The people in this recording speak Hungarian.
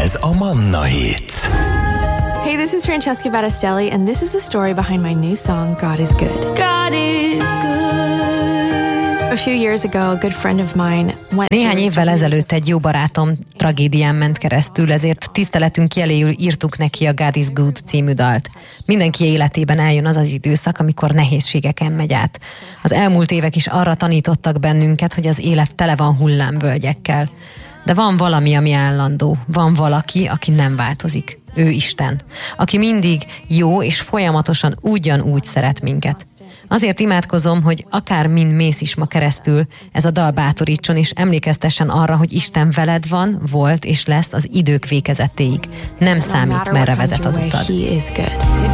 Ez a Manna Hits. Hey, this is Francesca Battistelli, and this is the story behind my new song, God is Good. God is good. A few years ago, a good friend of mine went. Néhány évvel ezelőtt egy jó barátom tragédián ment keresztül, ezért tiszteletünk jeléül írtuk neki a God is Good című dalt. Mindenki életében eljön az az időszak, amikor nehézségeken megy át. Az elmúlt évek is arra tanítottak bennünket, hogy az élet tele van hullámvölgyekkel. De van valami, ami állandó. Van valaki, aki nem változik. Ő Isten. Aki mindig jó és folyamatosan ugyanúgy szeret minket. Azért imádkozom, hogy akár mind mész is ma keresztül, ez a dal bátorítson és emlékeztessen arra, hogy Isten veled van, volt és lesz az idők végezetéig. Nem számít, merre vezet az utad.